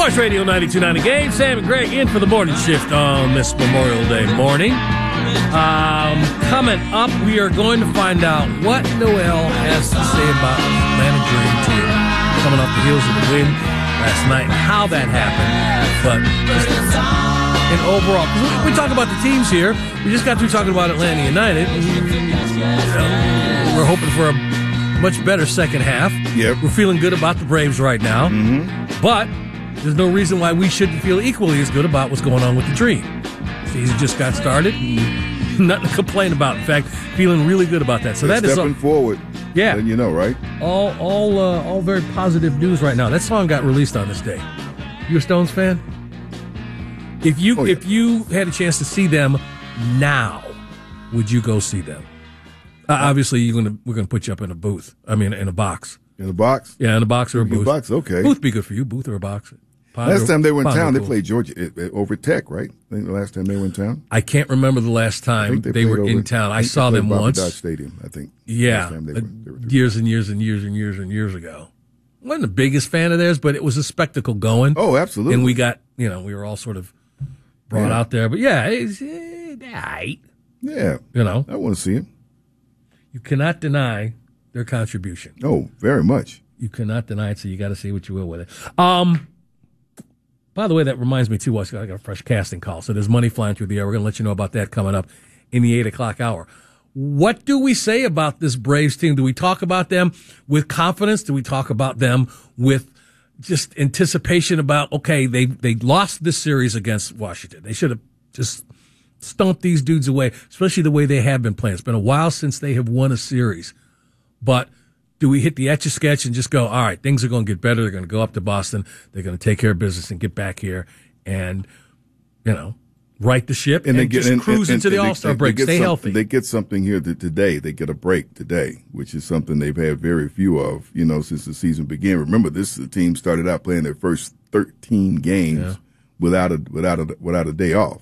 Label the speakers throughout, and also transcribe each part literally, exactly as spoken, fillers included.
Speaker 1: Sports Radio ninety-two point nine The Game. Sam and Greg in for the morning shift on this Memorial Day morning. Um, coming up, we are going to find out what Noel has to say about the Atlanta Dream team coming off the heels of the win last night and how that happened. But just in overall, we, we talk about the teams here. We just got through talking about Atlanta United. And, you know, we're hoping for a much better second half.
Speaker 2: Yep.
Speaker 1: We're feeling good about the Braves right now.
Speaker 2: Mm-hmm.
Speaker 1: But there's no reason why we shouldn't feel equally as good about what's going on with the Dream. Season just got started. And nothing to complain about. In fact, feeling really good about that. So
Speaker 2: They're
Speaker 1: that is
Speaker 2: stepping
Speaker 1: all,
Speaker 2: forward.
Speaker 1: Yeah,
Speaker 2: Then you know, right?
Speaker 1: All, all, uh, all very positive news right now. That song got released on this day. You a Stones fan? If you,
Speaker 2: Oh, yeah.
Speaker 1: if you had a chance to see them now, would you go see them? Uh, obviously, you're gonna we're gonna put you up in a booth. I mean, in a box.
Speaker 2: In the box.
Speaker 1: Yeah, in a box or a
Speaker 2: In a
Speaker 1: booth.
Speaker 2: box, okay.
Speaker 1: Booth be good for you. Booth or a box. Pond
Speaker 2: Last
Speaker 1: or-
Speaker 2: time they were in
Speaker 1: pond or
Speaker 2: town, they
Speaker 1: pool.
Speaker 2: played Georgia uh, uh, over at Tech, right? I think the last time they were in town.
Speaker 1: I can't remember the last
Speaker 2: I
Speaker 1: time
Speaker 2: think
Speaker 1: they, were
Speaker 2: played
Speaker 1: in
Speaker 2: over-
Speaker 1: town. I
Speaker 2: think they
Speaker 1: saw
Speaker 2: played
Speaker 1: them
Speaker 2: Bobby
Speaker 1: once.
Speaker 2: Dodge Stadium, I think.
Speaker 1: Yeah,
Speaker 2: Last time they
Speaker 1: uh,
Speaker 2: were, they were
Speaker 1: years and years and years and years and years ago. Wasn't the biggest fan of theirs, but it was a spectacle going.
Speaker 2: Oh, absolutely.
Speaker 1: And we got, you know, we were all sort of brought
Speaker 2: Yeah.
Speaker 1: out there. But yeah, it's eh, all right.
Speaker 2: Yeah.
Speaker 1: You know,
Speaker 2: I want to see him.
Speaker 1: you cannot deny their contribution.
Speaker 2: Oh, very much.
Speaker 1: You cannot deny it, so you got to see what you will with it. Um, by the way, that reminds me, too, I got a fresh casting call. So there's money flying through the air. We're going to let you know about that coming up in the eight o'clock hour. What do we say about this Braves team? Do we talk about them with confidence? Do we talk about them with just anticipation about, okay, they, they lost this series against Washington. They should have just stomped these dudes away, especially the way they have been playing. It's been a while since they have won a series. But do we hit the Etch-a-Sketch and just go, all right, things are going to get better. They're going to go up to Boston. They're going to take care of business and get back here and, you know, right the ship and,
Speaker 2: they
Speaker 1: just
Speaker 2: and-
Speaker 1: cruise
Speaker 2: and-
Speaker 1: into the
Speaker 2: and they-
Speaker 1: All-Star
Speaker 2: they
Speaker 1: break.
Speaker 2: get
Speaker 1: Stay
Speaker 2: some-
Speaker 1: healthy.
Speaker 2: They get something here that today. They get a break today, which is something they've had very few of, you know, since the season began. Remember, this the team started out playing their first thirteen games
Speaker 1: Yeah.
Speaker 2: without a without a without a day off.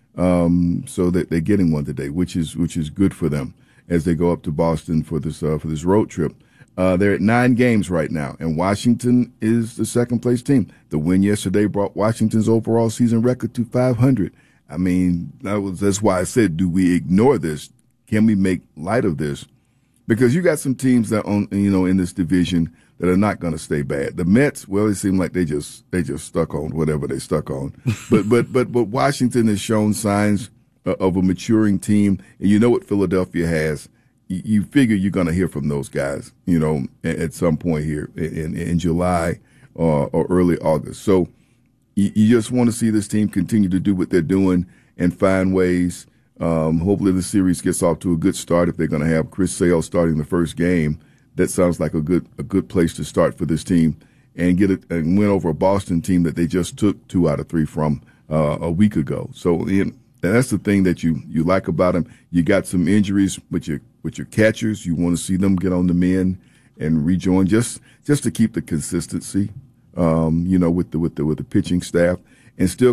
Speaker 2: Um, so that they're getting one today, which is which is good for them as they go up to Boston for this uh, for this road trip. Uh, they're at nine games right now, and Washington is the second place team. The win yesterday brought Washington's overall season record to five hundred. I mean, that was that's why I said, do we ignore this? Can we make light of this? Because you got some teams that on you know in this division that are not going to stay bad. The Mets, well, it seemed like they just they just stuck on whatever they stuck on. but but but but Washington has shown signs of a maturing team, and you know what Philadelphia has. You figure you're going to hear from those guys, you know, at some point here in, in July or, or early August. So you, you just want to see this team continue to do what they're doing and find ways. Um, hopefully the series gets off to a good start. If they're going to have Chris Sale starting the first game, that sounds like a good a good place to start for this team and get it and win over a Boston team that they just took two out of three from uh, a week ago. So you know, that's the thing that you, you like about them. You got some injuries with your with your catchers. You want to see them get on the mend and rejoin just just to keep the consistency, um, you know, with the with the with the pitching staff and still